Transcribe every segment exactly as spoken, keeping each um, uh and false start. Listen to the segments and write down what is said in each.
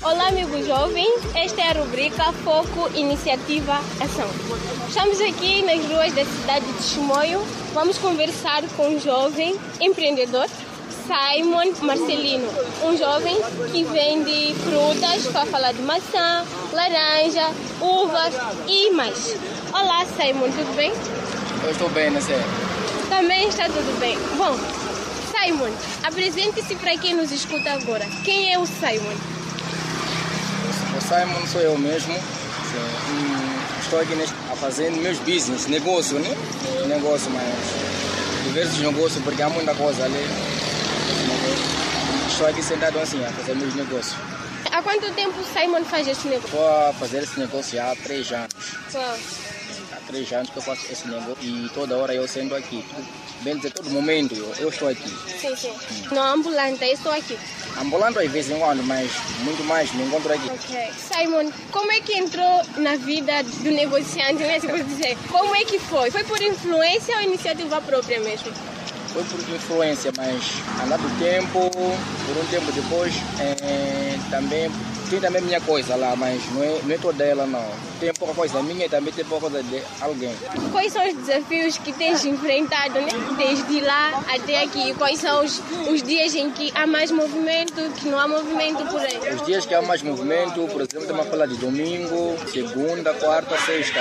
Olá, amigo jovem. Esta é a rubrica Foco Iniciativa Ação. Estamos aqui nas ruas da cidade de Chimoio. Vamos conversar com um jovem empreendedor, Simon Marcelino, um jovem que vende frutas, para falar de maçã, laranja, uvas e mais. Olá, Simon, tudo bem? Eu estou bem, não sei. Também está tudo bem. Bom, Simon, apresente-se para quem nos escuta agora. Quem é o Simon? O Simon sou eu mesmo. Sim. Estou aqui neste, a fazer meus business, negócio, né? Sim. Negócio, mas diversos negócios, porque há muita coisa ali. Estou aqui sentado assim a fazer meus negócios. Há quanto tempo o Simon faz esse negócio? Estou a fazer esse negócio há três anos. Uau. Há três anos que eu faço esse negócio e toda hora eu sento aqui. Bem dizer, todo momento eu, eu estou aqui. Sim, sim. Hum. Não ambulante, eu estou aqui. Ambulando às vezes em quando, mas muito mais me encontro aqui. Ok. Simon, como é que entrou na vida do negociante, né? Se pode dizer. Como é que foi? Foi por influência ou iniciativa própria mesmo? Foi por influência, mas andar do tempo, por um tempo depois, é, também tem também minha coisa lá, mas não é, não é toda ela não. Tem pouca coisa minha e também tem pouca coisa de alguém. Quais são os desafios que tens enfrentado, né? Desde lá até aqui? Quais são os, os dias em que há mais movimento, que não há movimento por aí? Os dias que há mais movimento, por exemplo, estamos a falar de domingo, segunda, quarta, sexta.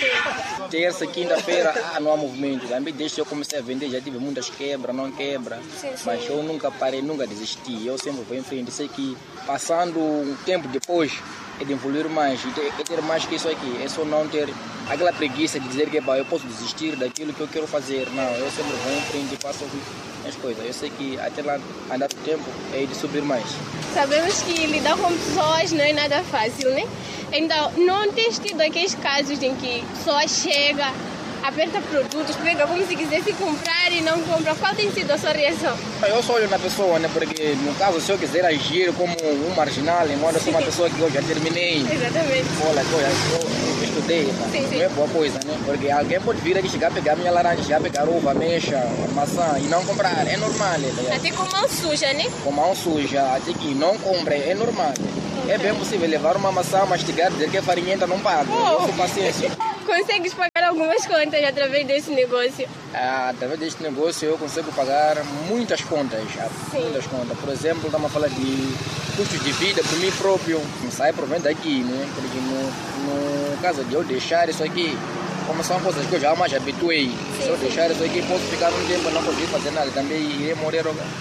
Terça, quinta-feira, ah, não há movimento. Também desde que eu comecei a vender já tive muitas quebras, não quebra. Sim, sim. Mas eu nunca parei, nunca desisti. Eu sempre vou em frente. Sei que passando um tempo depois é de evoluir mais, é ter mais que isso aqui. É só não ter aquela preguiça de dizer que bah, eu posso desistir daquilo que eu quero fazer. Não, eu sempre vou em frente e faço as coisas. Eu sei que até lá andar o tempo é de subir mais. Sabemos que lidar com pessoas não é nada fácil, né? Então, não tens tido aqueles casos em que a pessoa chega, aperta produtos, pega como se quisesse comprar e não compra. Qual tem sido a sua reação? Eu só olho na pessoa, né? Porque no caso, se eu quiser agir como um marginal, enquanto eu sou uma pessoa que eu já terminei. Exatamente. Olha, eu, eu estudei, tá? Sim, sim. Não é boa coisa, né? Porque alguém pode vir aqui, chegar, pegar minha laranja, chegar, pegar uva, ameixa, maçã e não comprar. É normal. Tá? Até com mão suja, né? Com mão suja, até que não compre, é normal. Okay. É bem possível levar uma maçã, mastigar, dizer que é farinhenta, não paga. Oh. Eu sou paciência. Consegues pagar algumas contas através desse negócio? Ah, através deste negócio eu consigo pagar muitas contas. Sim. Muitas contas. Por exemplo, estamos a falar de custos de vida para mim próprio. Não sai provento daqui, né? Porque no, no caso de eu deixar isso aqui, como são coisas que eu já mais habituei. Sim, se eu sim. deixar isso aqui, posso ficar um tempo e não conseguir fazer nada. Também irei morrer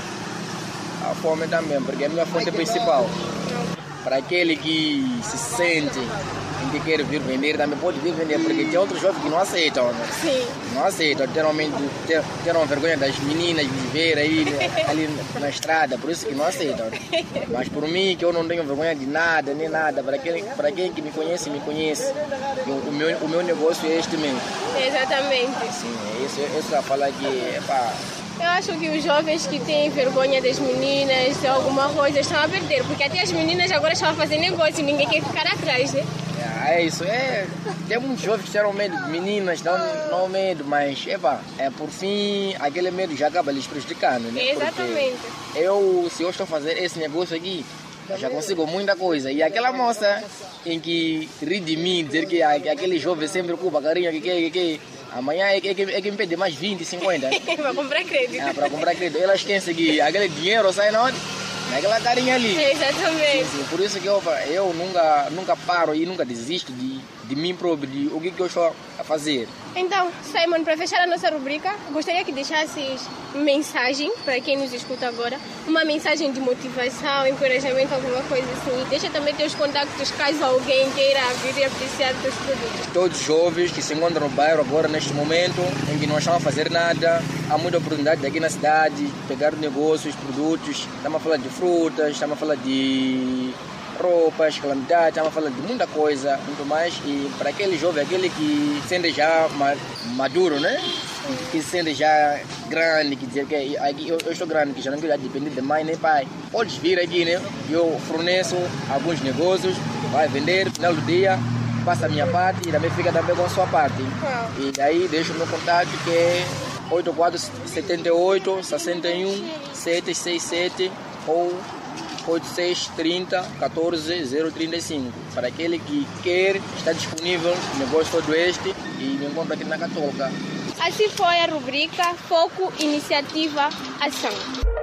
a fome também, porque é a minha fonte principal. Para aquele que se sente que quer vir vender, também pode vir vender, porque tem outros jovens que não aceitam, né? Sim. Não aceitam, geralmente terão vergonha das meninas de ver aí ali na estrada, por isso que não aceitam. Mas por mim, que eu não tenho vergonha de nada, nem nada, para quem, para quem que me conhece, me conhece. Eu, o, meu, o meu negócio é este mesmo. Exatamente. Sim, é isso, é isso a falar que é pá. Eu acho que os jovens que têm vergonha das meninas ou alguma coisa estão a perder, porque até as meninas agora estão a fazer negócio e ninguém quer ficar atrás, né? É isso, é. Tem muitos jovens que tiveram medo de meninas, não, não medo, mas epa, é, por fim aquele medo já acaba lhes prejudicando, né? Exatamente. Porque eu, se eu estou a fazer esse negócio aqui, eu já consigo muita coisa. E aquela moça em que ri de mim, dizer que aquele jovem sempre culpa, carinha, que que que amanhã é que, é, que, é que me pede mais vinte, cinquenta. Para comprar crédito. É, para comprar crédito. Elas esquecem que aquele dinheiro sai na onde? Naquela carinha ali. Exatamente. Sim, sim. Por isso que eu, eu nunca, nunca paro e nunca desisto de, de mim próprio, de o que, que eu estou a fazer. Então, Simon, para fechar a nossa rubrica, gostaria que deixasses mensagem para quem nos escuta agora, uma mensagem de motivação, encorajamento, alguma coisa assim. Deixa também teus contactos caso alguém queira vir e apreciar teus produtos. Todos os jovens que se encontram no bairro agora, neste momento, em que não estão a fazer nada, há muita oportunidade aqui na cidade, pegar negócios, produtos, estamos a falar de frutas, estamos a falar de roupas, calamidades, estamos a falar de muita coisa, muito mais. E para aquele jovem, aquele que se sente já maduro, né? Que se sente já grande, que dizer que aqui eu, eu estou grande, que já não quero depender de mãe nem pai. Podes vir aqui, né? Eu forneço alguns negócios, vai vender, no final do dia, passa a minha parte e também fica também com a sua parte. E daí deixo o meu contato que é oito quatro sete oito, seis um, sete seis sete ou oito seis trinta, quatorze, zero trinta e cinco. Para aquele que quer, está disponível no negócio todo este e me encontra aqui na Católica. Assim foi a rubrica Foco, Iniciativa, Ação.